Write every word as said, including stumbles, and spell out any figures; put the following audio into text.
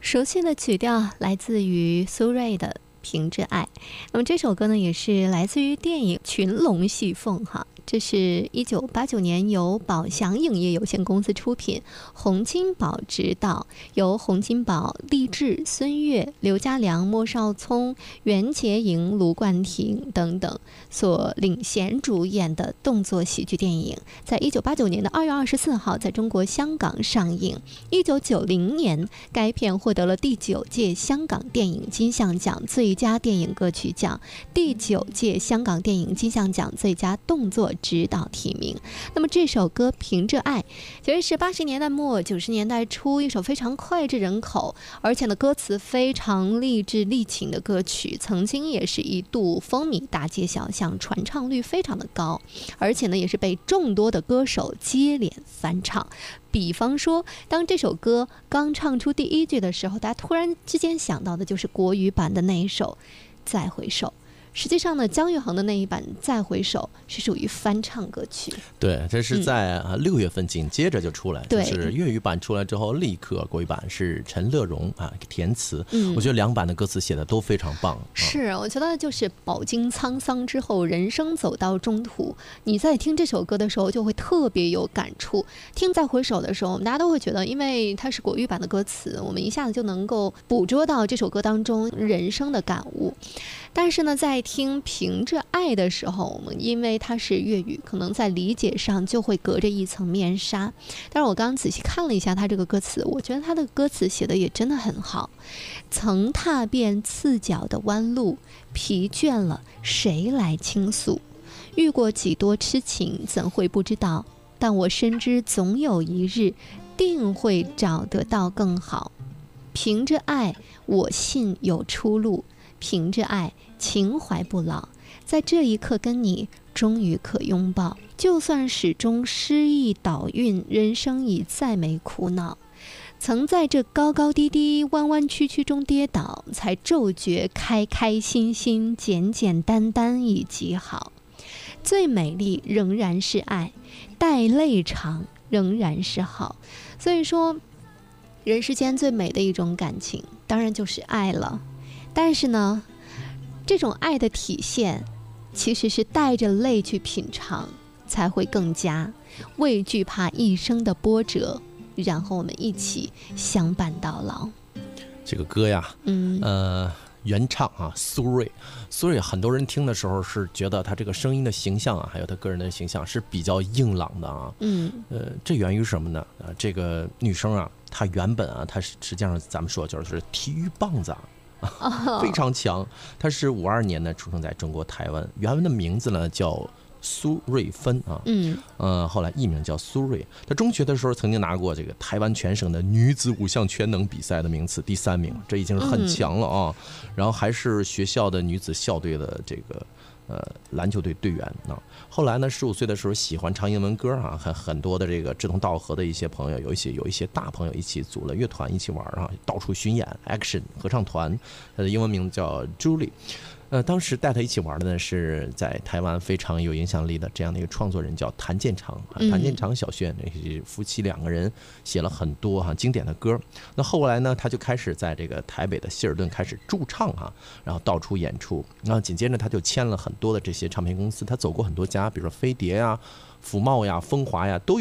熟悉的曲调来自于苏芮的《凭着爱》，那么这首歌呢，也是来自于电影《群龙戏凤》哈。这是一九八九年由宝祥影业有限公司出品，洪金宝执导，由洪金宝、励志、孙越、刘家良、莫少聪、袁洁莹、卢冠廷等等所领衔主演的动作喜剧电影，在一九八九年的二月二十四号在中国香港上映。一九九零年，该片获得了第九届香港电影金像奖最佳电影歌曲奖、第九届香港电影金像奖最佳动作指导提名。那么这首歌《凭着爱》其实是八十年代末九十年代初一首非常脍炙人口，而且呢歌词非常励志励情的歌曲，曾经也是一度风靡大街小巷，传唱率非常的高，而且呢也是被众多的歌手接连翻唱。比方说，当这首歌刚唱出第一句的时候，大家突然之间想到的就是国语版的那一首《再回首》。实际上呢，姜育恒的那一版《再回首》是属于翻唱歌曲。 对，这是在六月份紧接着就出来， 嗯、 就是粤语版出来之后，立刻国语版是陈乐融啊填词。 嗯， 我觉得两版的歌词写的都非常棒。 是，我觉得就是饱经沧桑之后，人生走到中途，你在听这首歌的时候就会特别有感触。听《再回首》的时候，我们大家都会觉得，因为它是国语版的歌词，我们一下子就能够捕捉到这首歌当中人生的感悟。但是呢，在听《凭着爱》的时候，我们因为它是粤语，可能在理解上就会隔着一层面纱。但是我刚刚仔细看了一下它这个歌词，我觉得它的歌词写的也真的很好。曾踏遍刺脚的弯路，疲倦了谁来倾诉？遇过几多痴情，怎会不知道？但我深知总有一日，定会找得到更好。凭着爱，我信有出路。凭着爱，情怀不老，在这一刻跟你终于可拥抱。就算始终失意倒运，人生已再没苦恼。曾在这高高低低、弯弯曲曲中跌倒，才骤觉开开心心、简简单单已极好。最美丽仍然是爱，带泪长仍然是好。所以说，人世间最美的一种感情，当然就是爱了。但是呢，这种爱的体现其实是带着泪去品尝，才会更加畏惧怕一生的波折，然后我们一起相伴到老。 这个歌呀，嗯，呃，原唱啊，苏芮，苏芮很多人听的时候是觉得他这个声音的形象啊，还有他个人的形象是比较硬朗的啊，嗯，呃，这源于什么呢？啊，这个女生啊，她原本啊，她实际上咱们说就是体育棒子啊。Oh. 非常强，他是五二年呢出生在中国台湾，原文的名字呢叫苏芮芬啊，嗯，呃，后来艺名叫苏芮。他中学的时候曾经拿过这个台湾全省的女子五项全能比赛的名次第三名，这已经是很强了啊。嗯、然后还是学校的女子校队的这个呃篮球队队员啊。后来呢，十五岁的时候喜欢唱英文歌啊，很很多的这个志同道合的一些朋友，有一些有一些大朋友一起组了乐团一起玩啊，到处巡演 ，Action 合唱团，他的英文名叫 Julie。呃，当时带他一起玩的呢，是在台湾非常有影响力的这样的一个创作人，叫谭健常啊，谭健常、小轩，那是夫妻两个人写了很多哈、啊、经典的歌。那后来呢，他就开始在这个台北的希尔顿开始驻唱啊，然后到处演出。然后紧接着他就签了很多的这些唱片公司，他走过很多家，比如说飞碟呀、福茂呀、风华呀，都有。